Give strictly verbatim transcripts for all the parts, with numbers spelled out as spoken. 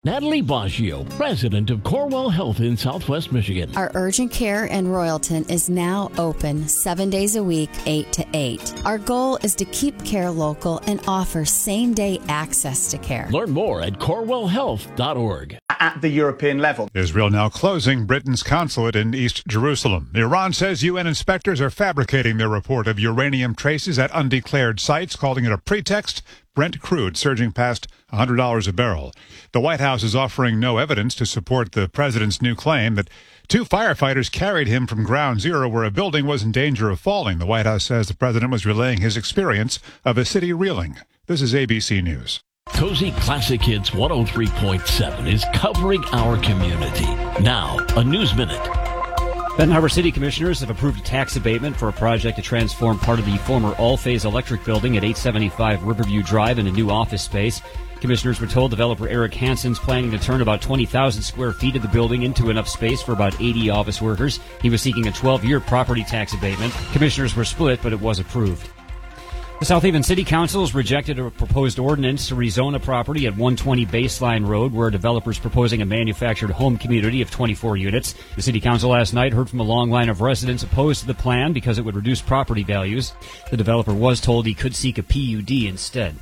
Natalie Baggio, president of Corewell Health in Southwest Michigan. Our urgent care in Royalton is now open seven days a week, eight to eight. Our goal is to keep care local and offer same-day access to care. Learn more at corewell health dot org. At the European level. Israel now closing Britain's consulate in East Jerusalem. Iran says U N inspectors are fabricating their report of uranium traces at undeclared sites, calling it a pretext. Brent crude surging past one hundred dollars a barrel. The White House is offering no evidence to support the president's new claim that two firefighters carried him from ground zero where a building was in danger of falling. The White House says the president was relaying his experience of a city reeling. This is A B C News. Cozy Classic Hits one oh three point seven is covering our community. Now, a News Minute. Benton Harbor City Commissioners have approved a tax abatement for a project to transform part of the former All-Phase Electric building at eight seventy-five Riverview Drive into new office space. Commissioners were told developer Eric Hansen's planning to turn about twenty thousand square feet of the building into enough space for about eighty office workers. He was seeking a twelve-year property tax abatement. Commissioners were split, but it was approved. The South Haven City Council has rejected a proposed ordinance to rezone a property at one twenty Baseline Road, where a developer is proposing a manufactured home community of twenty-four units. The City Council last night heard from a long line of residents opposed to the plan because it would reduce property values. The developer was told he could seek a P U D instead.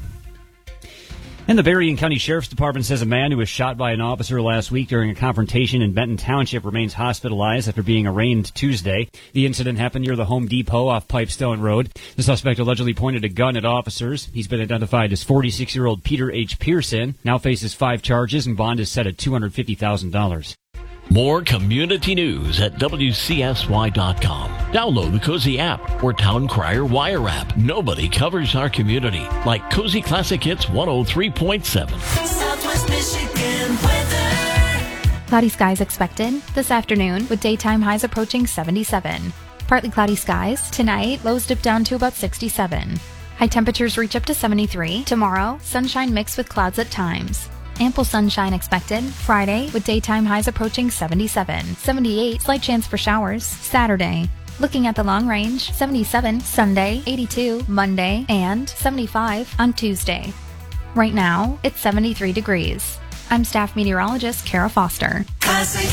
And the Berrien County Sheriff's Department says a man who was shot by an officer last week during a confrontation in Benton Township remains hospitalized after being arraigned Tuesday. The incident happened near the Home Depot off Pipestone Road. The suspect allegedly pointed a gun at officers. He's been identified as forty-six-year-old Peter H. Pearson, now faces five charges and bond is set at two hundred fifty thousand dollars. More community news at W C S Y dot com. Download the Cozy app or Town Crier Wire app. Nobody covers our community like Cozy Classic Hits one oh three point seven. Southwest Michigan weather. Cloudy skies expected this afternoon with daytime highs approaching seventy-seven. Partly cloudy skies. Tonight, lows dip down to about sixty-seven. High temperatures reach up to seventy-three. Tomorrow, sunshine mixed with clouds at times. Ample sunshine expected. Friday, with daytime highs approaching seventy-seven. seventy-eight, slight chance for showers. Saturday, looking at the long range, seventy-seven. Sunday, eighty-two. Monday, and seventy-five on Tuesday. Right now, it's seventy-three degrees. I'm staff meteorologist Kara Foster.